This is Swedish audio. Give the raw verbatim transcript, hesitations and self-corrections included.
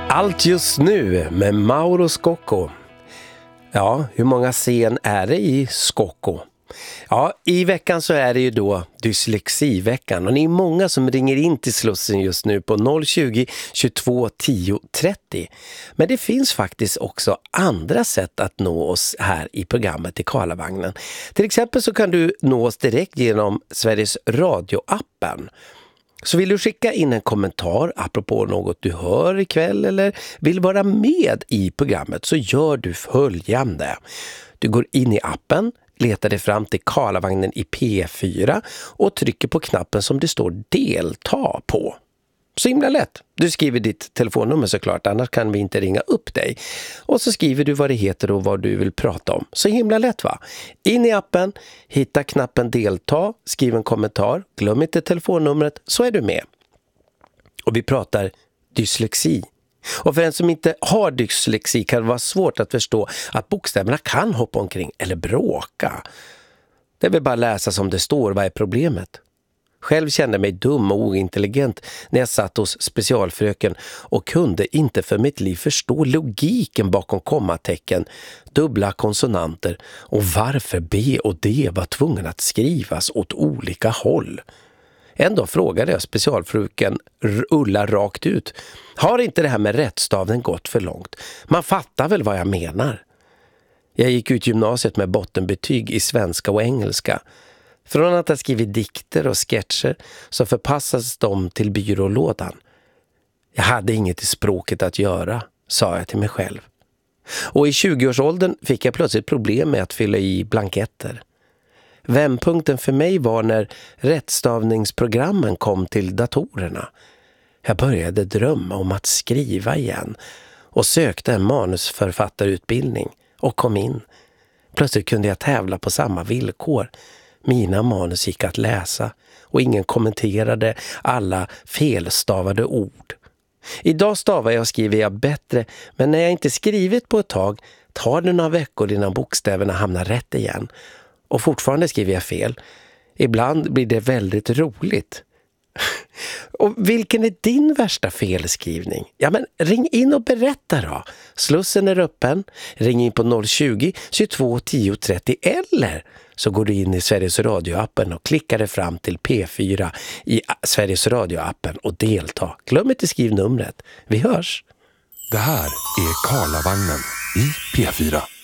Allt just nu med Mauro Scocco. Ja, hur många scen är det i Scocco? Ja, i veckan så är det ju då dyslexiveckan och ni är många som ringer in till Slussen just nu på noll tjugo, tjugotvå, tio, trettio. Men det finns faktiskt också andra sätt att nå oss här i programmet i Karlavagnen. Till exempel så kan du nå oss direkt genom Sveriges Radio-appen. Så vill du skicka in en kommentar apropå något du hör ikväll eller vill vara med i programmet så gör du följande. Du går in i appen, letar dig fram till Karlavagnen i P fyra och trycker på knappen som det står delta på. Så himla lätt. Du skriver ditt telefonnummer såklart, annars kan vi inte ringa upp dig. Och så skriver du vad det heter och vad du vill prata om. Så himla lätt va? In i appen, hitta knappen delta, skriv en kommentar, glöm inte telefonnumret så är du med. Och vi pratar dyslexi. Och för en som inte har dyslexi kan det vara svårt att förstå att bokstäverna kan hoppa omkring eller bråka. Det vill bara läsa som det står, vad är problemet? Själv kände mig dum och ointelligent när jag satt hos specialfröken och kunde inte för mitt liv förstå logiken bakom kommatecken, dubbla konsonanter och varför B och D var tvungen att skrivas åt olika håll. En dag frågade jag specialfröken Ulla rakt ut. Har inte det här med rättstavningen gått för långt? Man fattar väl vad jag menar? Jag gick ut gymnasiet med bottenbetyg i svenska och engelska. Från att ha skrivit dikter och sketcher så förpassades de till byrålådan. Jag hade inget i språket att göra, sa jag till mig själv. Och i tjugoårsåldern fick jag plötsligt problem med att fylla i blanketter. Vändpunkten för mig var när rättstavningsprogrammen kom till datorerna. Jag började drömma om att skriva igen och sökte en manusförfattarutbildning och kom in. Plötsligt kunde jag tävla på samma villkor. Mina manus gick att läsa och ingen kommenterade alla felstavade ord. Idag stavar jag och skriver jag bättre, men när jag inte skrivit på ett tag tar det några veckor innan bokstäverna hamnar rätt igen. Och fortfarande skriver jag fel. Ibland blir det väldigt roligt. Och vilken är din värsta felskrivning? Ja men ring in och berätta då. Slussen är öppen. Ring in på noll tjugo, tjugotvå, tio, trettio eller så går du in i Sveriges Radio-appen och klickar dig fram till P fyra i Sveriges Radio-appen och delta. Glöm inte skriv numret. Vi hörs. Det här är Karlavagnen i P fyra.